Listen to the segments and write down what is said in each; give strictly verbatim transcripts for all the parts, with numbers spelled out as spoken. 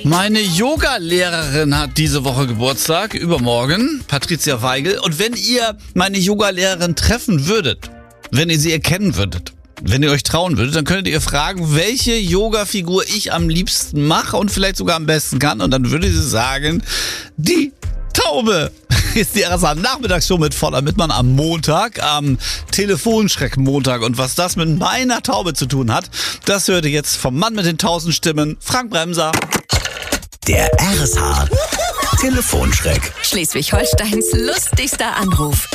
Meine Yoga-Lehrerin hat diese Woche Geburtstag, übermorgen, Patricia Weigel. Und wenn ihr meine Yoga-Lehrerin treffen würdet, wenn ihr sie erkennen würdet, wenn ihr euch trauen würdet, dann könntet ihr fragen, welche Yoga-Figur ich am liebsten mache und vielleicht sogar am besten kann. Und dann würde sie sagen, die Taube. Hier ist die R S A-Nachmittagsshow mit Voller Mittmann am Montag, am Telefonschreck-Montag. Und was das mit meiner Taube zu tun hat, das hört ihr jetzt vom Mann mit den tausend Stimmen, Frank Bremser. Der R S H Telefonschreck. Schleswig-Holsteins lustigster Anruf.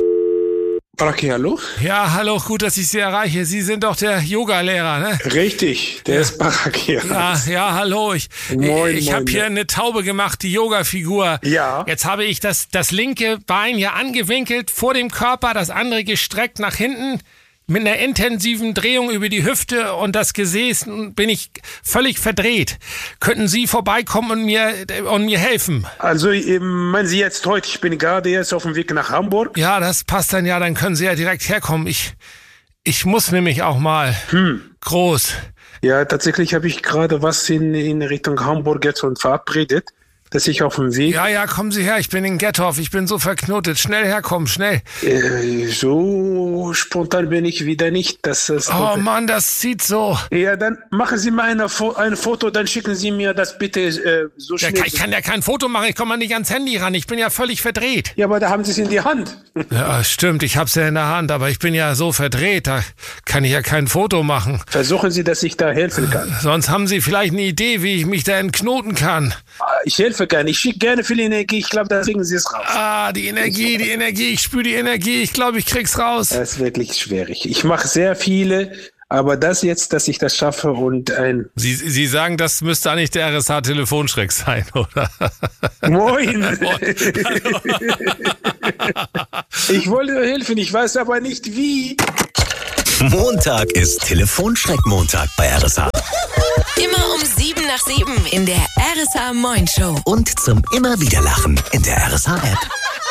Baraki, hallo? Ja, hallo, gut, dass ich Sie erreiche. Sie sind doch der Yoga-Lehrer, ne? Richtig, der ist Baraki. Ja, ja, hallo. Ich, Moin, ich habe hier eine Taube gemacht, die Yoga-Figur. Ja. Jetzt habe ich das, das linke Bein hier angewinkelt vor dem Körper, das andere gestreckt nach hinten. Mit einer intensiven Drehung über die Hüfte und das Gesäß bin ich völlig verdreht. Könnten Sie vorbeikommen und mir, und mir helfen? Also, meinen Sie jetzt heute, ich bin gerade jetzt auf dem Weg nach Hamburg? Ja, das passt dann ja, dann können Sie ja direkt herkommen. Ich, ich muss nämlich auch mal Hm. groß. Ja, tatsächlich habe ich gerade was in, in Richtung Hamburg jetzt und verabredet, dass ich auf dem Weg... Ja, ja, kommen Sie her, ich bin in Gettorf, ich bin so verknotet. Schnell herkommen, schnell. Äh, so spontan bin ich wieder nicht. Dass es Oh Mann, das zieht so. Ja, dann machen Sie mal eine, Fo- ein Foto, dann schicken Sie mir das bitte äh, so Ja, schnell. ich kann ja kein Foto machen, ich komme mal nicht ans Handy ran, ich bin ja völlig verdreht. Ja, aber da haben Sie es in die Hand. Ja, stimmt, ich hab's ja in der Hand, aber ich bin ja so verdreht, da kann ich ja kein Foto machen. Versuchen Sie, dass ich da helfen kann. Sonst haben Sie vielleicht eine Idee, wie ich mich da entknoten kann. Ich helfe gerne. Ich schicke gerne viel Energie. Ich glaube, da kriegen Sie es raus. Ah, die Energie, die Energie, ich spüre die Energie, ich glaube, ich krieg's raus. Das ist wirklich schwierig. Ich mache sehr viele, aber das jetzt, dass ich das schaffe und ein... Sie, Sie sagen, das müsste eigentlich der R S H-Telefonschreck sein, oder? Moin! Ich wollte helfen, ich weiß aber nicht wie. Montag ist Telefonschreck-Montag bei R S H. Immer um sieben nach sieben in der R S A Moin Show. Und zum immer wieder Lachen in der R S H-App.